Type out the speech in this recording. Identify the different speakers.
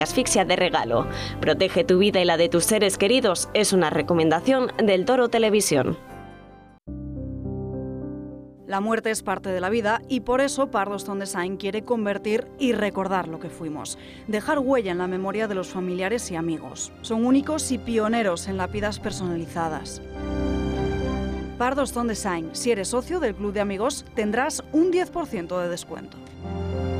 Speaker 1: asfixia de regalo. Protege tu vida y la de tus seres queridos es una recomendación del Toro Televisión.
Speaker 2: La muerte es parte de la vida y por eso Pardo Stone Design quiere convertir y recordar lo que fuimos. Dejar huella en la memoria de los familiares y amigos. Son únicos y pioneros en lápidas personalizadas. Pardo Stone Design. Si eres socio del Club de Amigos, tendrás un 10% de descuento.